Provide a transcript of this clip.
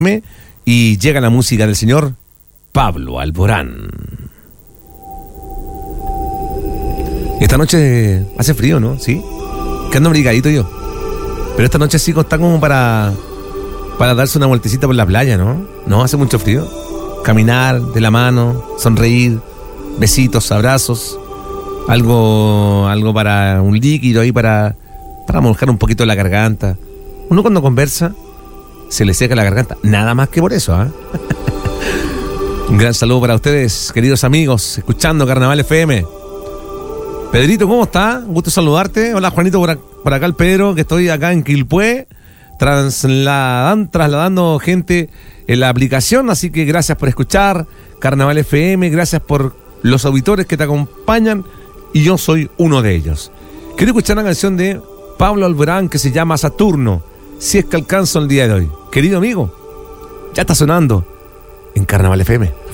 y llega la música del señor Pablo Alborán. Esta noche hace frío, ¿no? ¿Sí? Que ando abrigadito yo. Pero esta noche sí está como para darse una vueltecita por la playa, ¿no? No, hace mucho frío. Caminar de la mano, sonreír, besitos, abrazos, algo para un líquido ahí para mojar un poquito la garganta. Uno cuando conversa se le seca la garganta, nada más que por eso, ¿eh? Un gran saludo para ustedes, queridos amigos, escuchando Carnaval FM. Pedrito, ¿cómo está? Un gusto saludarte. Hola, Juanito, por acá el Pedro, que estoy acá en Quilpué, trasladando gente en la aplicación, así que gracias por escuchar Carnaval FM, gracias por los auditores que te acompañan, y yo soy uno de ellos. Quiero escuchar una canción de Pablo Alborán que se llama Saturno, si es que alcanzo el día de hoy. Querido amigo, ya está sonando en Carnaval FM.